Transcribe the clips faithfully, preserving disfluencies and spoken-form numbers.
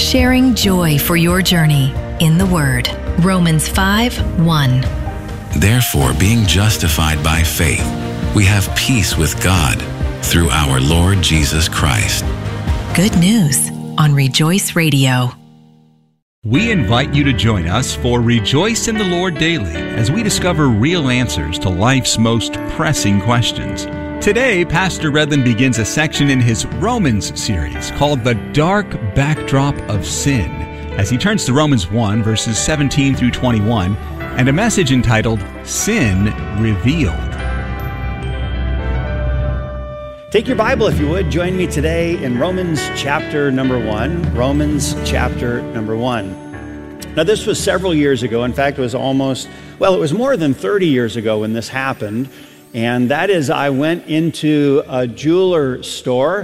sharing joy for your journey in the Word. Romans five one. Therefore, being justified by faith, we have peace with God through our Lord Jesus Christ. Good news on Rejoice Radio. We invite you to join us for Rejoice in the Lord Daily as we discover real answers to life's most pressing questions. Today, Pastor Redland begins a section in his Romans series called The Dark Backdrop of Sin, as he turns to Romans one, verses seventeen through twenty-one, and a message entitled Sin Revealed. Take your Bible, if you would. Join me today in Romans chapter number one. Romans chapter number one. Now, this was several years ago. In fact, it was almost, well, it was more than thirty years ago when this happened. And that is, I went into a jeweler store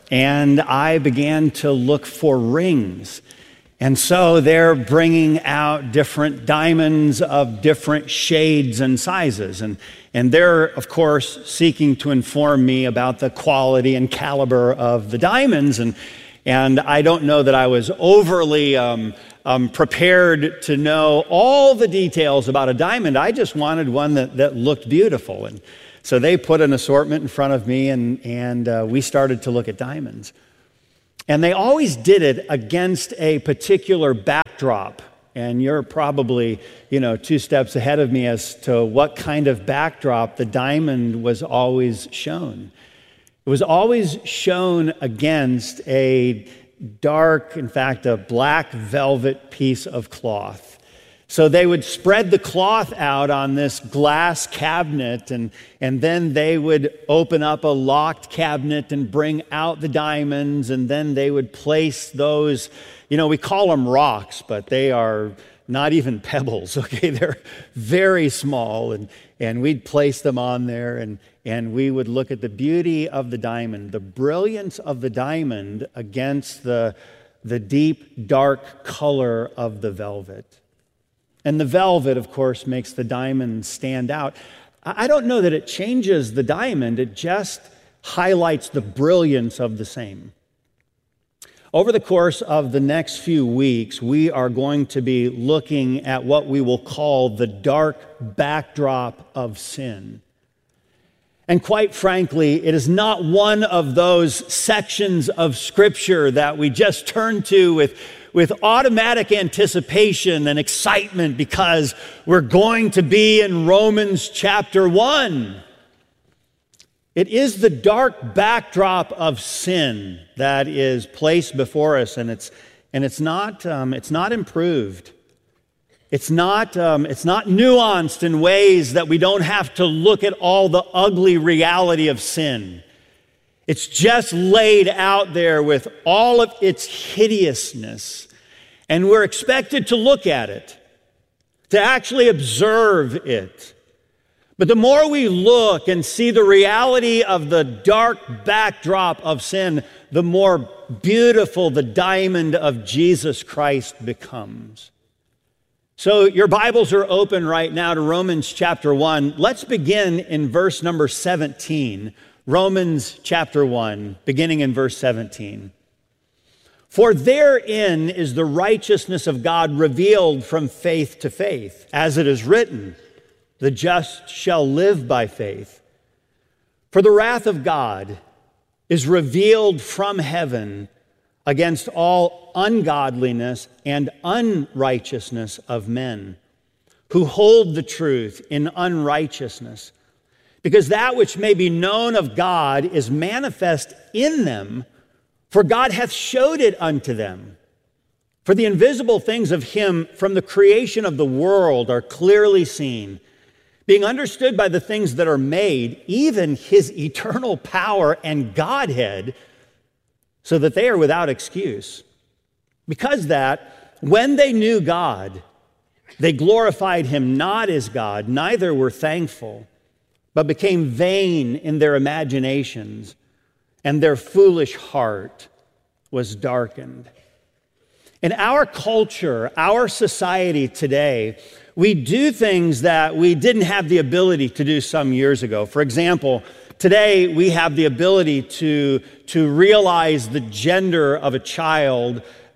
and I began to look for rings. And so they're bringing out different diamonds of different shades and sizes. And, and they're, of course, seeking to inform me about the quality and caliber of the diamonds. And, and I don't know that I was overly um, um, prepared to know all the details about a diamond. I just wanted one that, that looked beautiful. And so they put an assortment in front of me, and, and uh, we started to look at diamonds. And they always did it against a particular backdrop. And you're probably, you know, two steps ahead of me as to what kind of backdrop the diamond was always shown. It was always shown against a dark, in fact, a black velvet piece of cloth. So they would spread the cloth out on this glass cabinet, and, and then they would open up a locked cabinet and bring out the diamonds, and then they would place those, you know, we call them rocks, but they are not even pebbles, okay? They're very small, and, and we'd place them on there, and, and we would look at the beauty of the diamond, the brilliance of the diamond against the, the deep, dark color of the velvet. And the velvet, of course, makes the diamond stand out. I don't know that it changes the diamond, it just highlights the brilliance of the same. Over the course of the next few weeks, we are going to be looking at what we will call the dark backdrop of sin. And quite frankly, it is not one of those sections of Scripture that we just turn to with with automatic anticipation and excitement because we're going to be in Romans chapter one. It is the dark backdrop of sin that is placed before us, and it's and it's not um, it's not improved. It's not um, it's not nuanced in ways that we don't have to look at all the ugly reality of sin. It's just laid out there with all of its hideousness. And we're expected to look at it, to actually observe it. But the more we look and see the reality of the dark backdrop of sin, the more beautiful the diamond of Jesus Christ becomes. So your Bibles are open right now to Romans chapter one. Let's begin in verse number seventeen. Romans chapter one, beginning in verse seventeen. For therein is the righteousness of God revealed from faith to faith, as it is written, the just shall live by faith. For the wrath of God is revealed from heaven against all ungodliness and unrighteousness of men, who hold the truth in unrighteousness, because that which may be known of God is manifest in them, for God hath showed it unto them. For the invisible things of him from the creation of the world are clearly seen, being understood by the things that are made, even his eternal power and Godhead, so that they are without excuse. Because that, when they knew God, they glorified him not as God, neither were thankful, but became vain in their imaginations, and their foolish heart was darkened. In our culture, our society today, we do things that we didn't have the ability to do some years ago. For example, today we have the ability to, to realize the gender of a child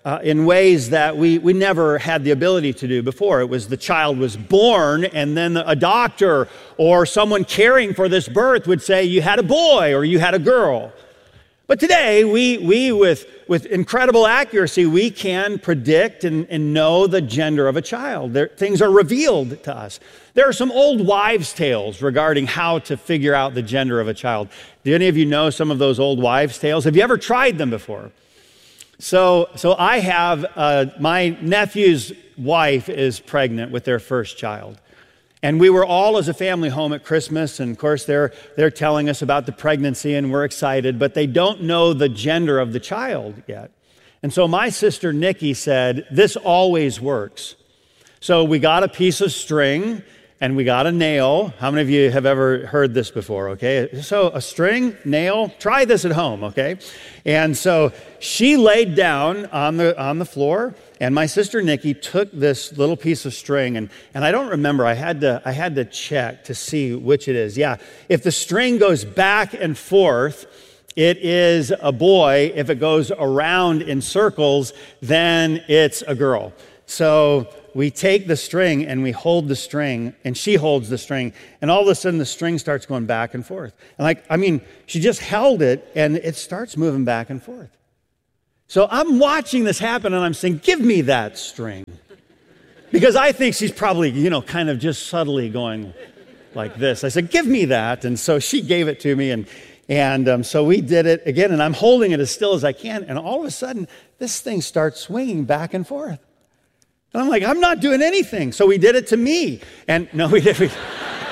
uh, in ways that we, we never had the ability to do before. It was the child was born, and then a doctor or someone caring for this birth would say you had a boy or you had a girl. But today, we, we with, with incredible accuracy, we can predict and, and know the gender of a child. There, things are revealed to us. There are some old wives' tales regarding how to figure out the gender of a child. Do any of you know some of those old wives' tales? Have you ever tried them before? So, so I have, uh, my nephew's wife is pregnant with their first child. And we were all as a family home at Christmas, and of course they're, they're telling us about the pregnancy and we're excited, but they don't know the gender of the child yet. And so my sister Nikki said, this always works. So we got a piece of string and we got a nail. How many of you have ever heard this before, okay? So a string, nail, try this at home, okay? And so she laid down on the, on the floor, and my sister Nikki took this little piece of string, and, and I don't remember, I had to I had to check to see which it is. Yeah, if the string goes back and forth, it is a boy. If it goes around in circles, then it's a girl. So we take the string and we hold the string, and she holds the string, and all of a sudden the string starts going back and forth. And like, I mean, she just held it and it starts moving back and forth. So I'm watching this happen and I'm saying, give me that string. Because I think she's probably, you know, kind of just subtly going like this. I said, give me that. And so she gave it to me, and and um, so we did it again, and I'm holding it as still as I can, and all of a sudden this thing starts swinging back and forth. And I'm like, I'm not doing anything. So we did it to me. And no, we didn't. We,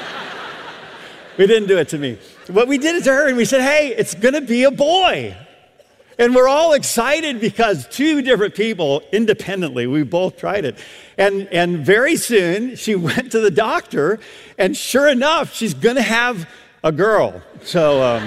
we didn't do it to me. But we did it to her, and we said, hey, it's going to be a boy. And we're all excited because two different people independently, we both tried it. And, and very soon she went to the doctor, and sure enough, she's going to have a girl. So um,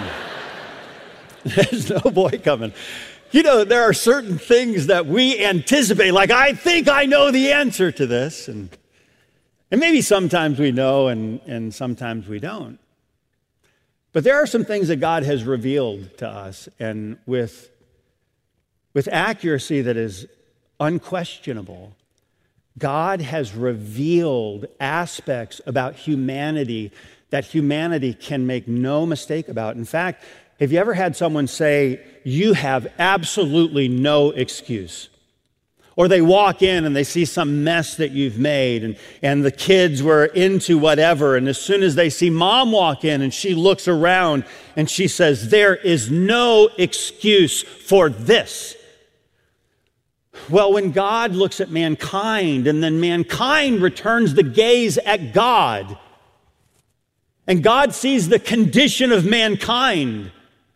there's no boy coming. You know, there are certain things that we anticipate, like, I think I know the answer to this. And, and maybe sometimes we know and, and sometimes we don't. But there are some things that God has revealed to us, and with, with accuracy that is unquestionable, God has revealed aspects about humanity that humanity can make no mistake about. In fact, have you ever had someone say, you have absolutely no excuse? Or they walk in and they see some mess that you've made, and, and the kids were into whatever, and as soon as they see mom walk in and she looks around and she says, there is no excuse for this. Well, when God looks at mankind and then mankind returns the gaze at God, and God sees the condition of mankind,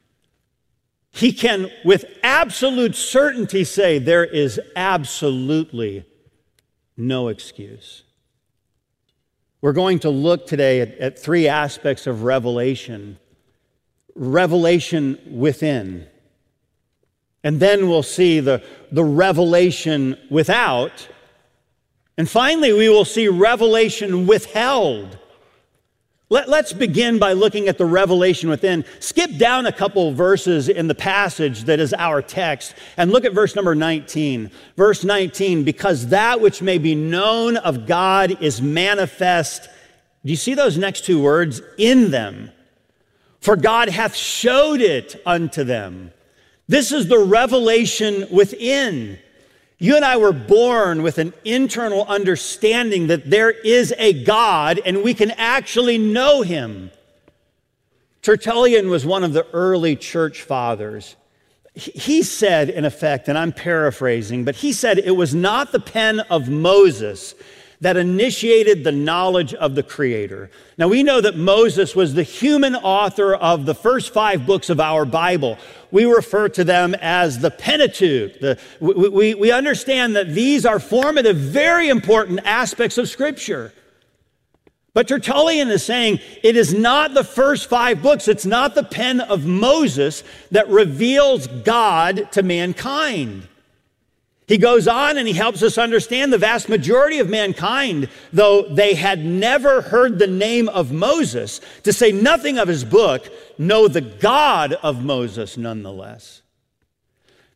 He can, with absolute certainty, say there is absolutely no excuse. We're going to look today at, at three aspects of revelation. Revelation within. And then we'll see the, the revelation without. And finally, we will see revelation withheld. Let, let's begin by looking at the revelation within. Skip down a couple verses in the passage that is our text and look at verse number nineteen. Verse nineteen, because that which may be known of God is manifest. Do you see those next two words? In them. For God hath showed it unto them. This is the revelation within. You and I were born with an internal understanding that there is a God and we can actually know Him. Tertullian was one of the early church fathers. He said, in effect, and I'm paraphrasing, but he said it was not the pen of Moses that initiated the knowledge of the Creator. Now, we know that Moses was the human author of the first five books of our Bible. We refer to them as the Pentateuch. The, we, we, we understand that these are formative, very important aspects of Scripture. But Tertullian is saying it is not the first five books, it's not the pen of Moses that reveals God to mankind. He goes on and he helps us understand the vast majority of mankind, though they had never heard the name of Moses, to say nothing of his book, know the God of Moses nonetheless.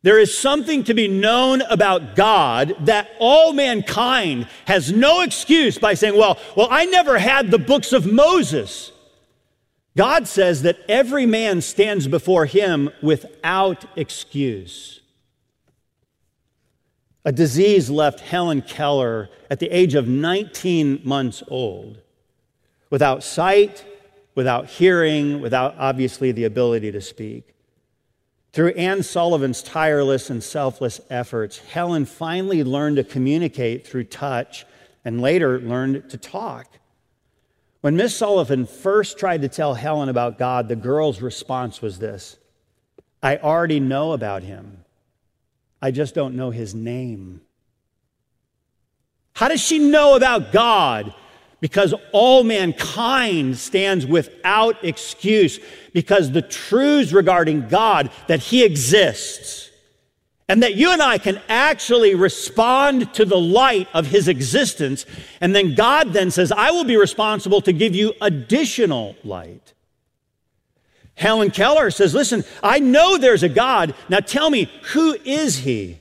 There is something to be known about God that all mankind has no excuse by saying, well, well, I never had the books of Moses. God says that every man stands before him without excuse. A disease left Helen Keller at the age of nineteen months old, without sight, without hearing, without obviously the ability to speak. Through Anne Sullivan's tireless and selfless efforts, Helen finally learned to communicate through touch and later learned to talk. When Miss Sullivan first tried to tell Helen about God, the girl's response was this: I already know about him. I just don't know his name. How does she know about God? Because all mankind stands without excuse, because the truths regarding God, that he exists, and that you and I can actually respond to the light of his existence, and then God then says, I will be responsible to give you additional light. Helen Keller says, listen, I know there's a God. Now tell me, who is he?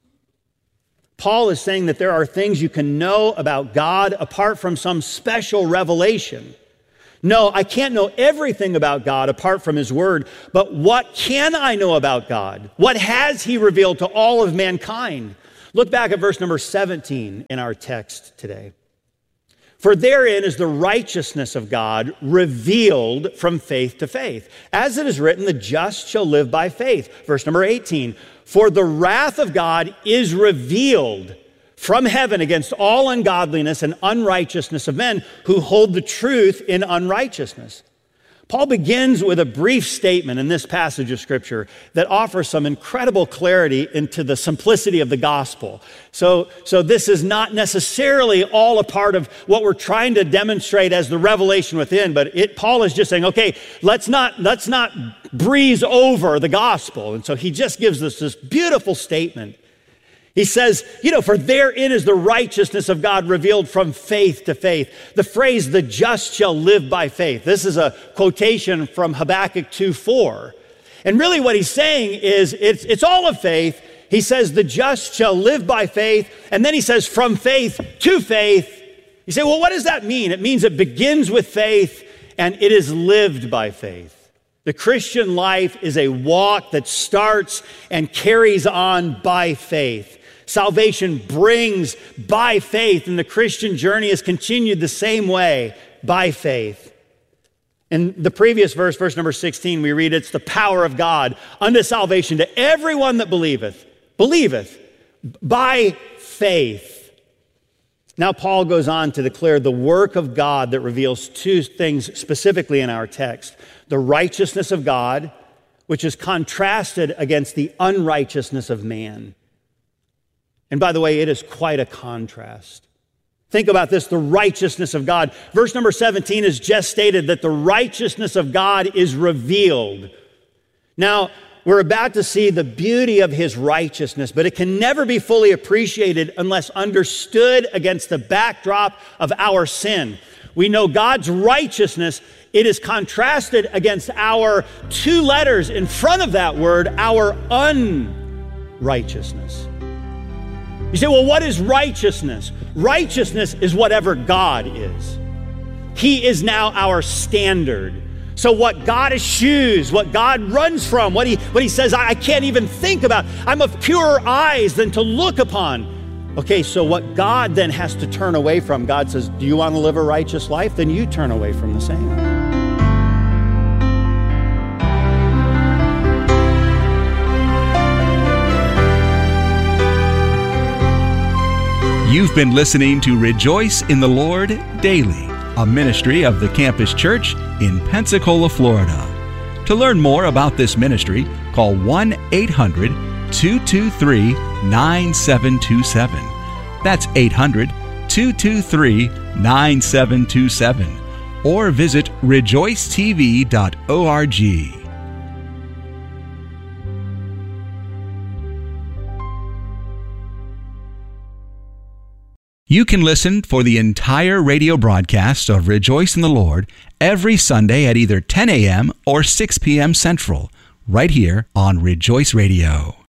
Paul is saying that there are things you can know about God apart from some special revelation. No, I can't know everything about God apart from his word, but what can I know about God? What has he revealed to all of mankind? Look back at verse number seventeen in our text today. For therein is the righteousness of God revealed from faith to faith. As it is written, the just shall live by faith. Verse number eighteen, for the wrath of God is revealed from heaven against all ungodliness and unrighteousness of men who hold the truth in unrighteousness. Paul begins with a brief statement in this passage of Scripture that offers some incredible clarity into the simplicity of the gospel. So, so this is not necessarily all a part of what we're trying to demonstrate as the revelation within, but it, Paul is just saying, okay, let's not, let's not breeze over the gospel. And so he just gives us this beautiful statement. He says, you know, for therein is the righteousness of God revealed from faith to faith. The phrase, the just shall live by faith. This is a quotation from Habakkuk two four. And really what he's saying is it's, it's all of faith. He says, the just shall live by faith. And then he says, from faith to faith. You say, well, what does that mean? It means it begins with faith and it is lived by faith. The Christian life is a walk that starts and carries on by faith. Salvation brings by faith, and the Christian journey is continued the same way, by faith. In the previous verse, verse number sixteen, we read, it's the power of God unto salvation to everyone that believeth, believeth, by faith. Now Paul goes on to declare the work of God that reveals two things specifically in our text. The righteousness of God, which is contrasted against the unrighteousness of man. And by the way, it is quite a contrast. Think about this, the righteousness of God. Verse number seventeen has just stated that the righteousness of God is revealed. Now, we're about to see the beauty of his righteousness, but it can never be fully appreciated unless understood against the backdrop of our sin. We know God's righteousness, it is contrasted against our two letters in front of that word, our unrighteousness. You say, well, what is righteousness? Righteousness is whatever God is. He is now our standard. So what God eschews, what God runs from, what he, what he says, I, I can't even think about, I'm of purer eyes than to look upon. Okay, so what God then has to turn away from, God says, do you want to live a righteous life? Then you turn away from the same. You've been listening to Rejoice in the Lord Daily, a ministry of the Campus Church in Pensacola, Florida. To learn more about this ministry, call one eight hundred two two three nine seven two seven. That's eight hundred two two three nine seven two seven. Or visit rejoice t v dot org. You can listen for the entire radio broadcast of Rejoice in the Lord every Sunday at either ten a.m. or six p.m. Central, right here on Rejoice Radio.